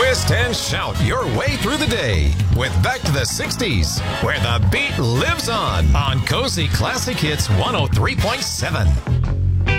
twist, and shout your way through the day with Back to the 60s, where the beat lives on Cozy Classic Hits 103.7.